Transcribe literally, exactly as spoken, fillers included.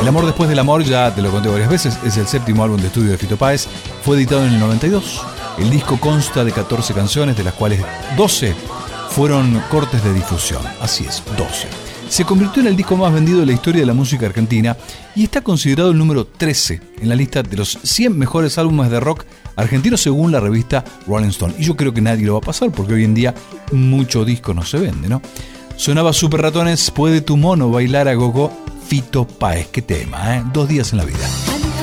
El amor después del amor, ya te lo conté varias veces, es el séptimo álbum de estudio de Fito Páez. Fue editado en el noventa y dos. El disco consta de catorce canciones, de las cuales doce fueron cortes de difusión. Así es, doce. Se convirtió en el disco más vendido de la historia de la música argentina y está considerado el número trece en la lista de los cien mejores álbumes de rock argentinos según la revista Rolling Stone. Y yo creo que nadie lo va a pasar porque hoy en día mucho disco no se vende, ¿no? Sonaba Super Ratones, Puede tu mono bailar a gogo, Fito Páez. Qué tema, ¿eh? Dos días en la vida.